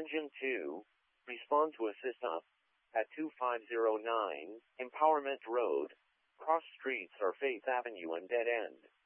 Engine 2, respond to assist up at 2509 Empowerment Road. Cross streets are Faith Avenue and dead end.